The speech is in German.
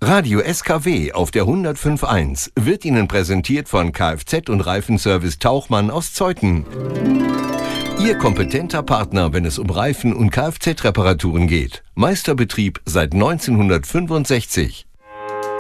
Radio SKW auf der 105.1 wird Ihnen präsentiert von Kfz und Reifenservice Tauchmann aus Zeuthen. Ihr kompetenter Partner, wenn es um Reifen- und Kfz-Reparaturen geht. Meisterbetrieb seit 1965.